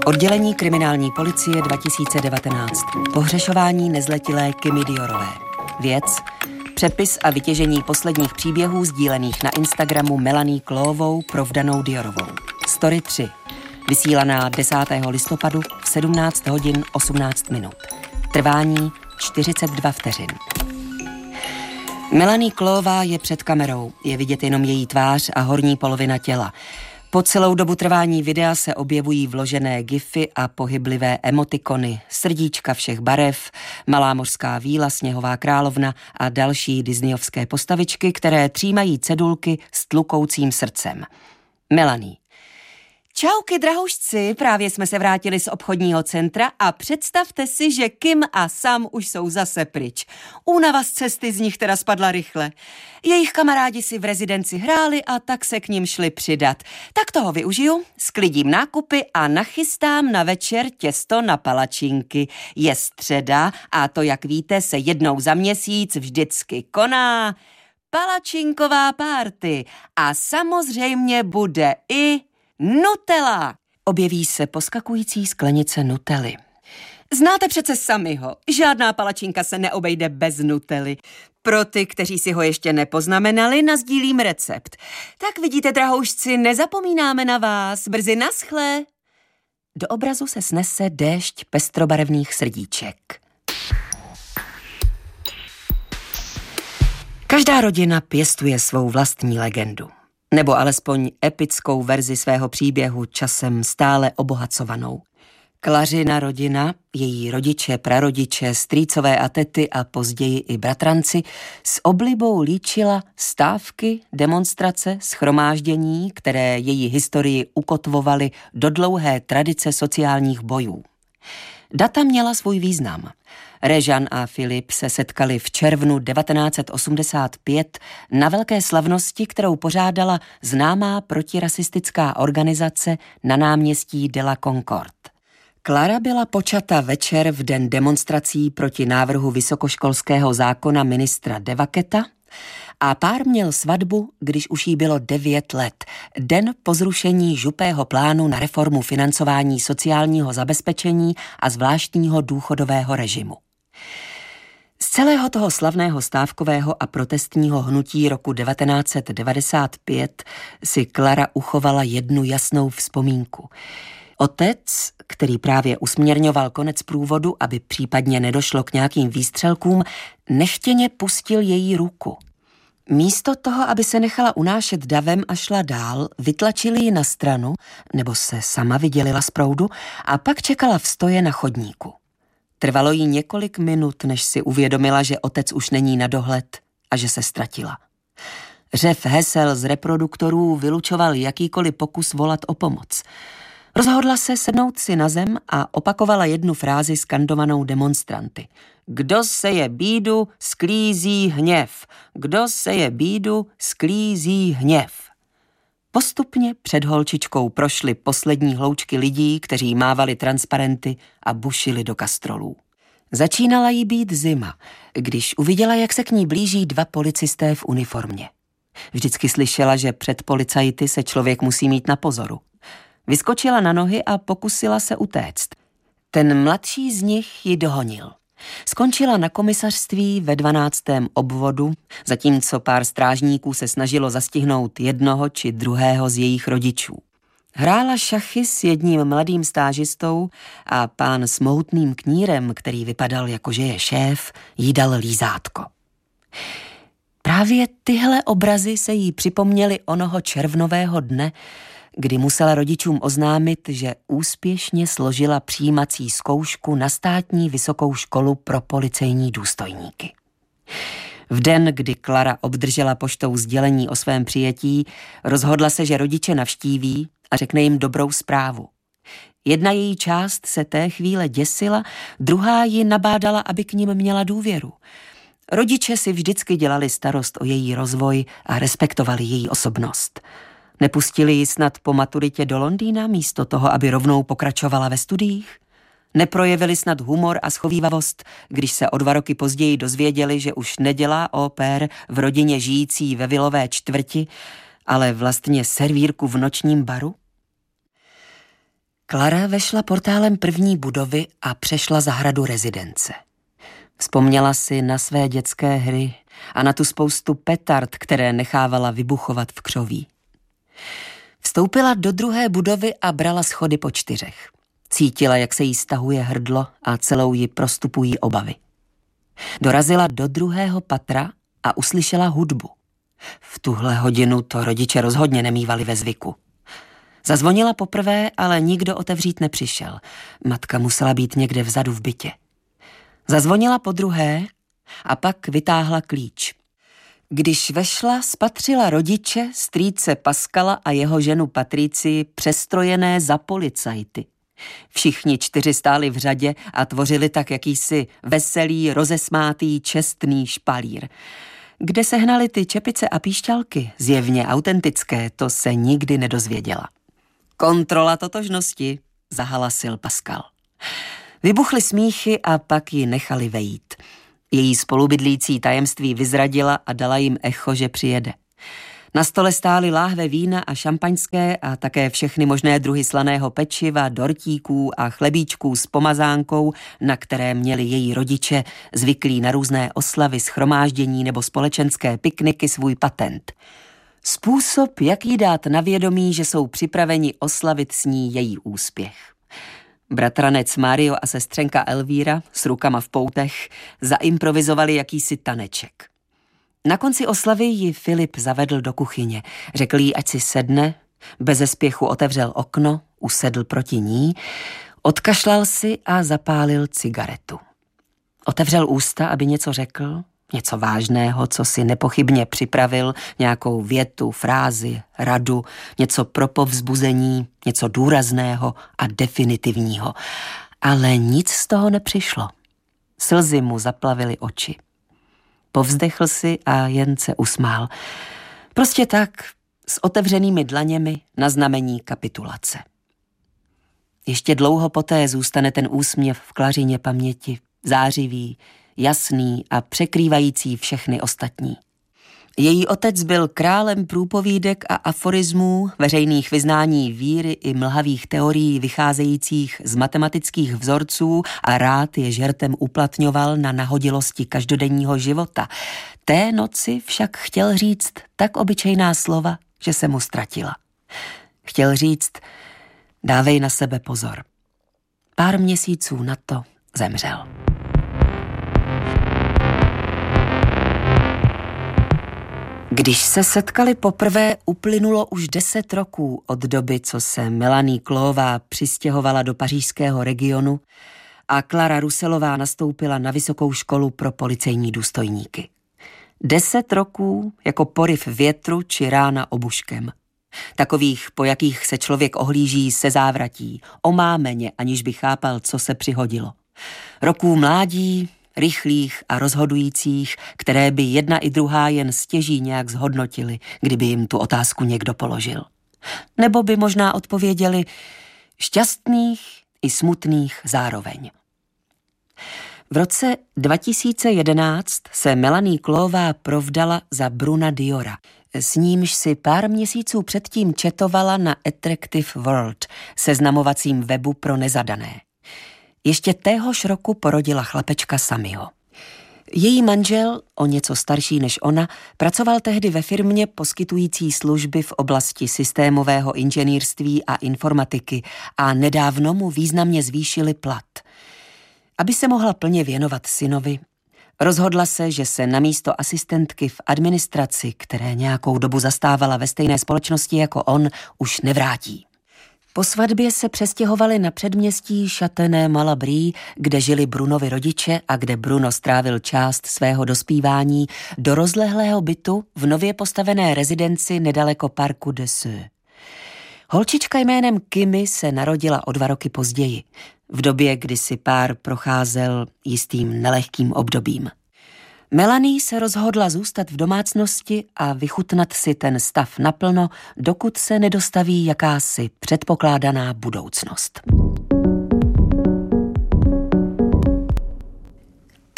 Oddělení kriminální policie 2019. Pohřešování nezletilé Kimi Diorové. Věc: přepis a vytěžení posledních příběhů sdílených na Instagramu Melanie Cloovou provdanou Diorovou. Story 3. Vysílaná 10. listopadu v 17 hodin 18 minut. Trvání 42 vteřin. Melanie Cloová je před kamerou. Je vidět jenom její tvář a horní polovina těla. Po celou dobu trvání videa se objevují vložené gify a pohyblivé emotikony, srdíčka všech barev, malá mořská víla, sněhová královna a další disneyovské postavičky, které třímají cedulky s tlukoucím srdcem. Melanie. Čauky, drahoušci, právě jsme se vrátili z obchodního centra a představte si, že Kim a Sam už jsou zase pryč. Únava z cesty z nich teda spadla rychle. Jejich kamarádi si v rezidenci hráli a tak se k ním šli přidat. Tak toho využiju, sklidím nákupy a nachystám na večer těsto na palačinky. Je středa a to, jak víte, se jednou za měsíc vždycky koná palačinková párty. A samozřejmě bude i Nutella! Objeví se poskakující sklenice Nutelly. Znáte přece sami ho. Žádná palačinka se neobejde bez Nutelly. Pro ty, kteří si ho ještě nepoznamenali, nasdílím recept. Tak vidíte, drahoušci, nezapomínáme na vás. Brzy naschle. Do obrazu se snese déšť pestrobarevných srdíček. Každá rodina pěstuje svou vlastní legendu. Nebo alespoň epickou verzi svého příběhu, časem stále obohacovanou. Klařina rodina, její rodiče, prarodiče, strýcové a tety a později i bratranci s oblibou líčila stávky, demonstrace, shromáždění, které její historii ukotvovaly do dlouhé tradice sociálních bojů. Data měla svůj význam. Režan a Filip se setkali v červnu 1985 na velké slavnosti, kterou pořádala známá protirasistická organizace na náměstí de la Concorde. Clara byla počata večer v den demonstrací proti návrhu vysokoškolského zákona ministra Devaketa a pár měl svatbu, když už jí bylo 9 let, den po zrušení župého plánu na reformu financování sociálního zabezpečení a zvláštního důchodového režimu. Z celého toho slavného stávkového a protestního hnutí roku 1995 si Clara uchovala jednu jasnou vzpomínku. Otec, který právě usměrňoval konec průvodu, aby případně nedošlo k nějakým výstřelkům, nechtěně pustil její ruku. Místo toho, aby se nechala unášet davem a šla dál, vytlačili ji na stranu, nebo se sama vydělila z proudu a pak čekala v stoje na chodníku. Trvalo jí několik minut, než si uvědomila, že otec už není na dohled a že se ztratila. Řev hesel z reproduktorů vylučoval jakýkoliv pokus volat o pomoc. Rozhodla se sednout si na zem a opakovala jednu frázi skandovanou demonstranty. Kdo seje bídu, sklízí hněv. Kdo seje bídu, sklízí hněv. Postupně před holčičkou prošly poslední hloučky lidí, kteří mávali transparenty a bušili do kastrolů. Začínala jí být zima, když uviděla, jak se k ní blíží 2 policisté v uniformě. Vždycky slyšela, že před policajty se člověk musí mít na pozoru. Vyskočila na nohy a pokusila se utéct. Ten mladší z nich ji dohonil. Skončila na komisařství ve 12. obvodu, zatímco pár strážníků se snažilo zastihnout jednoho či druhého z jejich rodičů. Hrála šachy s jedním mladým stážistou a pán s mohutným knírem, který vypadal jako že je šéf, jí dal lízátko. Právě tyhle obrazy se jí připomněly onoho červnového dne, kdy musela rodičům oznámit, že úspěšně složila přijímací zkoušku na státní vysokou školu pro policejní důstojníky. V den, kdy Clara obdržela poštou sdělení o svém přijetí, rozhodla se, že rodiče navštíví a řekne jim dobrou zprávu. Jedna její část se té chvíle děsila, druhá ji nabádala, aby k nim měla důvěru. Rodiče si vždycky dělali starost o její rozvoj a respektovali její osobnost. Nepustili ji snad po maturitě do Londýna místo toho, aby rovnou pokračovala ve studiích? Neprojevili snad humor a schovívavost, když se o 2 roky později dozvěděli, že už nedělá au pair v rodině žijící ve vilové čtvrti, ale vlastně servírku v nočním baru? Klara vešla portálem první budovy a přešla zahradu rezidence. Vzpomněla si na své dětské hry a na tu spoustu petard, které nechávala vybuchovat v křoví. Vstoupila do druhé budovy a brala schody po 4. Cítila, jak se jí stahuje hrdlo a celou ji prostupují obavy. Dorazila do 2. patra a uslyšela hudbu. V tuhle hodinu to rodiče rozhodně nemívali ve zvyku. Zazvonila poprvé, ale nikdo otevřít nepřišel. Matka musela být někde vzadu v bytě. Zazvonila po 2. a pak vytáhla klíč. Když vešla, spatřila rodiče, strýce Paskala a jeho ženu Patricii přestrojené za policajty. Všichni 4 stáli v řadě a tvořili tak jakýsi veselý, rozesmátý, čestný špalír. Kde sehnali ty čepice a píšťalky, zjevně autentické, to se nikdy nedozvěděla. Kontrola totožnosti, zahalasil Paskal. Vybuchly smíchy a pak ji nechali vejít. Její spolubydlící tajemství vyzradila a dala jim echo, že přijede. Na stole stály láhve vína a šampaňské a také všechny možné druhy slaného pečiva, dortíků a chlebíčků s pomazánkou, na které měli její rodiče zvyklí na různé oslavy, shromáždění nebo společenské pikniky svůj patent. Způsob, jak jí dát na vědomí, že jsou připraveni oslavit s ní její úspěch. Bratranec Mario a sestřenka Elvíra s rukama v poutech zaimprovizovali jakýsi taneček. Na konci oslavy ji Filip zavedl do kuchyně. Řekl jí, ať si sedne, beze spěchu otevřel okno, usedl proti ní, odkašlal si a zapálil cigaretu. Otevřel ústa, aby něco řekl, něco vážného, co si nepochybně připravil, nějakou větu, frázi, radu, něco pro povzbuzení, něco důrazného a definitivního. Ale nic z toho nepřišlo. Slzy mu zaplavily oči. Povzdechl si a jen se usmál. Prostě tak, s otevřenými dlaněmi na znamení kapitulace. Ještě dlouho poté zůstane ten úsměv v Klařině paměti, zářivý, jasný a překrývající všechny ostatní. Její otec byl králem průpovídek a aforismů, veřejných vyznání víry i mlhavých teorií vycházejících z matematických vzorců a rád je žertem uplatňoval na nahodilosti každodenního života. Té noci však chtěl říct tak obyčejná slova, že se mu ztratila. Chtěl říct, dávej na sebe pozor. Pár měsíců na to zemřel. Když se setkali poprvé, uplynulo už 10 roků od doby, co se Melanie Cloová přistěhovala do pařížského regionu a Klara Russellová nastoupila na vysokou školu pro policejní důstojníky. 10 roků jako poryv větru či rána obuškem. Takových, po jakých se člověk ohlíží se závratí, omámeně, aniž by chápal, co se přihodilo. Roků mládí, rychlých a rozhodujících, které by jedna i druhá jen stěží nějak zhodnotili, kdyby jim tu otázku někdo položil. Nebo by možná odpověděli šťastných i smutných zároveň. V roce 2011 se Melanie Cloová provdala za Bruna Diora, s nímž si pár měsíců předtím četovala na Attractive World, seznamovacím webu pro nezadané. Ještě téhož roku porodila chlapečka Sammyho. Její manžel, o něco starší než ona, pracoval tehdy ve firmě poskytující služby v oblasti systémového inženýrství a informatiky a nedávno mu významně zvýšili plat. Aby se mohla plně věnovat synovi, rozhodla se, že se namísto asistentky v administraci, které nějakou dobu zastávala ve stejné společnosti jako on, už nevrátí. Po svatbě se přestěhovali na předměstí Châtenay-Malabry, kde žili Brunovi rodiče a kde Bruno strávil část svého dospívání, do rozlehlého bytu v nově postavené rezidenci nedaleko Parku des Sceaux. Holčička jménem Kimi se narodila o 2 roky později, v době, kdy si pár procházel jistým nelehkým obdobím. Melanie se rozhodla zůstat v domácnosti a vychutnat si ten stav naplno, dokud se nedostaví jakási předpokládaná budoucnost.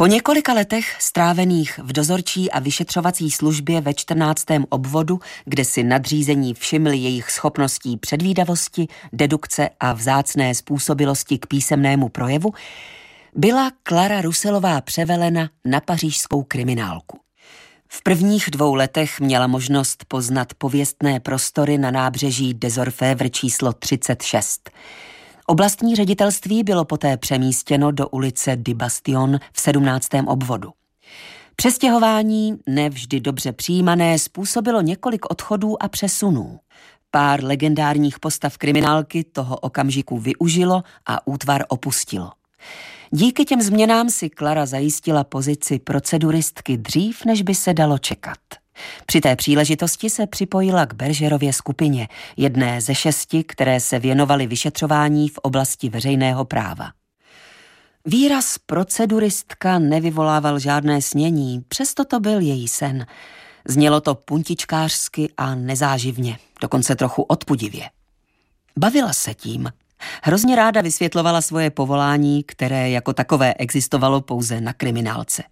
Po několika letech strávených v dozorčí a vyšetřovací službě ve 14. obvodu, kde si nadřízení všimli jejich schopností předvídavosti, dedukce a vzácné způsobilosti k písemnému projevu, byla Klara Russellová převelena na pařížskou kriminálku. V prvních 2 letech měla možnost poznat pověstné prostory na nábřeží des Orfèvres číslo 36. Oblastní ředitelství bylo poté přemístěno do ulice du Bastion v 17. obvodu. Přestěhování, nevždy dobře přijímané, způsobilo několik odchodů a přesunů. Pár legendárních postav kriminálky toho okamžiku využilo a útvar opustilo. Díky těm změnám si Klara zajistila pozici proceduristky dřív, než by se dalo čekat. Při té příležitosti se připojila k Bergerově skupině, jedné ze 6, které se věnovaly vyšetřování v oblasti veřejného práva. Výraz proceduristka nevyvolával žádné snění, přesto to byl její sen. Znělo to puntičkářsky a nezáživně, dokonce trochu odpudivě. Bavila se tím. Hrozně ráda vysvětlovala svoje povolání, které jako takové existovalo pouze na kriminálce.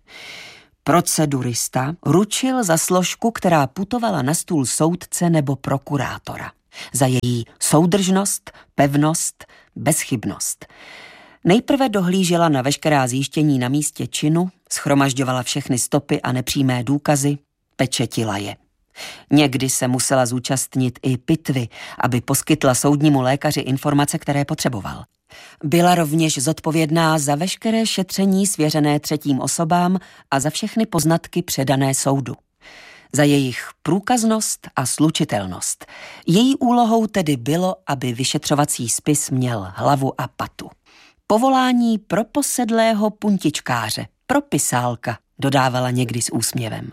Procedurista ručil za složku, která putovala na stůl soudce nebo prokurátora. Za její soudržnost, pevnost, bezchybnost. Nejprve dohlížela na veškerá zjištění na místě činu, shromažďovala všechny stopy a nepřímé důkazy, pečetila je. Někdy se musela zúčastnit i pitvy, aby poskytla soudnímu lékaři informace, které potřeboval. Byla rovněž zodpovědná za veškeré šetření svěřené třetím osobám a za všechny poznatky předané soudu. Za jejich průkaznost a slučitelnost. Její úlohou tedy bylo, aby vyšetřovací spis měl hlavu a patu. Povolání pro posedlého puntičkáře, pro pisálka, dodávala někdy s úsměvem.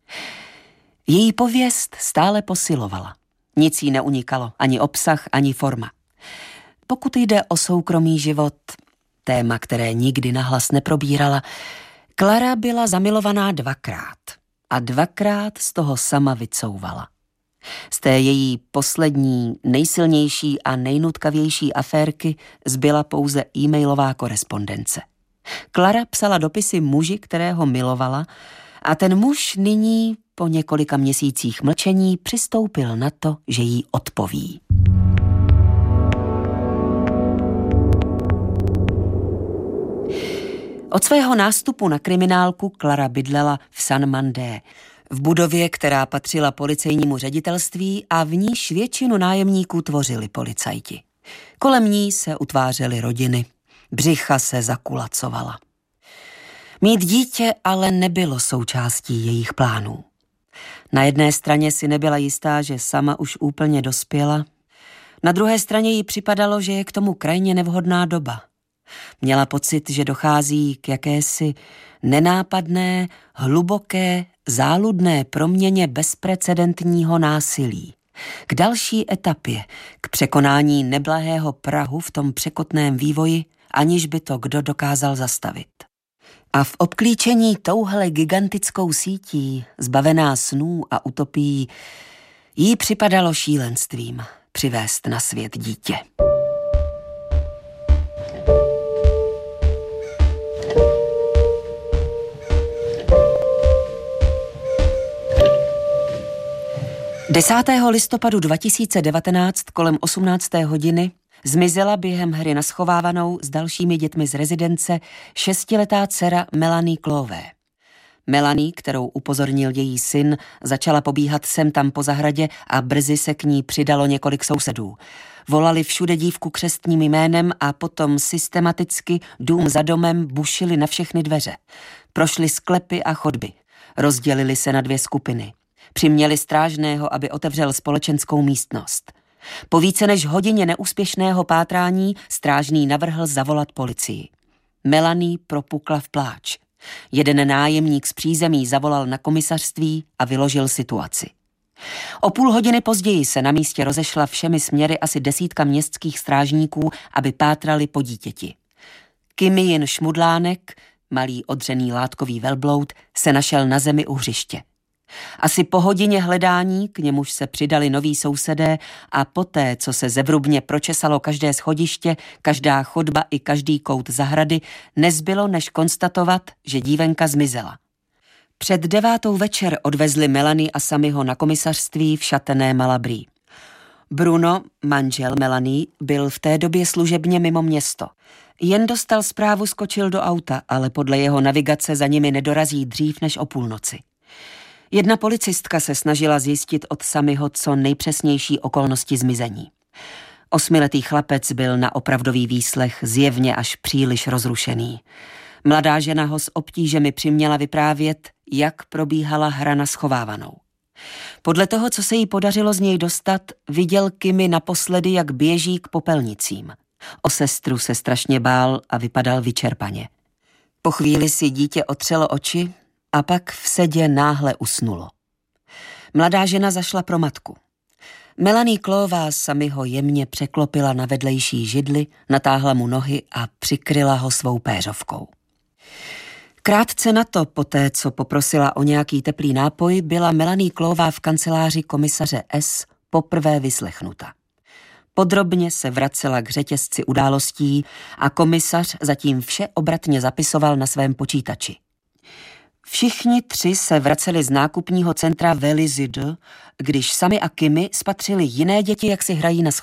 Její pověst stále posilovala. Nic jí neunikalo, ani obsah, ani forma. Pokud jde o soukromý život, téma, které nikdy nahlas neprobírala, Klara byla zamilovaná 2krát a 2krát z toho sama vycouvala. Z té její poslední, nejsilnější a nejnutkavější aférky zbyla pouze e-mailová korespondence. Klara psala dopisy muži, kterého milovala, a ten muž nyní po několika měsících mlčení přistoupil na to, že jí odpoví. Od svého nástupu na kriminálku Klara bydlela v Saint-Mandé, v budově, která patřila policejnímu ředitelství a v níž většinu nájemníků tvořili policajti. Kolem ní se utvářely rodiny, břicha se zakulacovala. Mít dítě ale nebylo součástí jejich plánů. Na jedné straně si nebyla jistá, že sama už úplně dospěla, na druhé straně jí připadalo, že je k tomu krajně nevhodná doba. Měla pocit, že dochází k jakési nenápadné, hluboké, záludné proměně bezprecedentního násilí. K další etapě, k překonání neblahého prahu v tom překotném vývoji, aniž by to kdo dokázal zastavit. A v obklíčení touhle gigantickou sítí, zbavená snů a utopií, jí připadalo šílenstvím přivést na svět dítě. Desátého listopadu 2019 kolem 18. hodiny zmizela během hry na schovávanou s dalšími dětmi z rezidence 6letá dcera Melanie Clové. Melanie, kterou upozornil její syn, začala pobíhat sem tam po zahradě a brzy se k ní přidalo několik sousedů. Volali všude dívku křestním jménem a potom systematicky dům za domem bušili na všechny dveře. Prošli sklepy a chodby. Rozdělili se na 2 skupiny. Přiměli strážného, aby otevřel společenskou místnost. Po více než hodině neúspěšného pátrání strážný navrhl zavolat policii. Melanie propukla v pláč. Jeden nájemník z přízemí zavolal na komisařství a vyložil situaci. O půl hodiny později se na místě rozešla všemi směry asi 10 městských strážníků, aby pátrali po dítěti. Kimijin Šmudlánek, malý odřený látkový velbloud, se našel na zemi u hřiště. Asi po hodině hledání, k němuž se přidali noví sousedé, a poté, co se zevrubně pročesalo každé schodiště, každá chodba i každý kout zahrady, nezbylo než konstatovat, že dívenka zmizela. Před 9. večer odvezli Melanie a Sammyho na komisařství v Châtenay Malabry. Bruno, manžel Melanie, byl v té době služebně mimo město. Jen dostal zprávu, skočil do auta, ale podle jeho navigace za nimi nedorazí dřív než o půlnoci. Jedna policistka se snažila zjistit od Sammyho co nejpřesnější okolnosti zmizení. 8letý chlapec byl na opravdový výslech zjevně až příliš rozrušený. Mladá žena ho s obtížemi přiměla vyprávět, jak probíhala hra na schovávanou. Podle toho, co se jí podařilo z něj dostat, viděl Kimi naposledy, jak běží k popelnicím. O sestru se strašně bál a vypadal vyčerpaně. Po chvíli si dítě otřelo oči a pak v sedě náhle usnulo. Mladá žena zašla pro matku. Melanie Cloová Sammyho jemně překlopila na vedlejší židli, natáhla mu nohy a přikryla ho svou péřovkou. Krátce na to, poté, co poprosila o nějaký teplý nápoj, byla Melanie Cloová v kanceláři komisaře S. poprvé vyslechnuta. Podrobně se vracela k řetězci událostí a komisař zatím vše obratně zapisoval na svém počítači. Všichni tři se vraceli z nákupního centra Vélizy 2, když Sammy a Kimi spatřili jiné děti, jak si hrají na